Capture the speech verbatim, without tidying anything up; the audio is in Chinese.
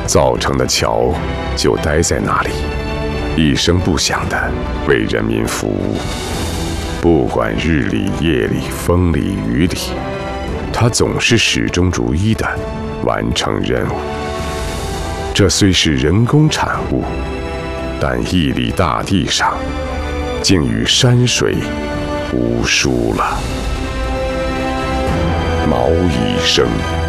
造成的桥就待在那里，一声不响地为人民服务。不管日里夜里风里雨里，它总是始终如一地完成任务。这虽是人工产物，但屹立大地上，竟与山水无殊了。毛以生。